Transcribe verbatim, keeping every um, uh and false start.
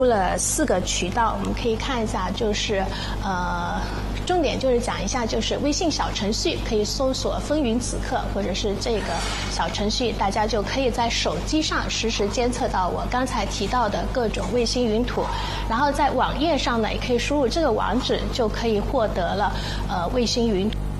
出了四个渠道，我们可以看一下，就是呃，重点就是讲一下，就是微信小程序可以搜索“风云此刻”或者是这个小程序，大家就可以在手机上实时监测到我刚才提到的各种卫星云图，然后在网页上呢，也可以输入这个网址，就可以获得了呃卫星云图。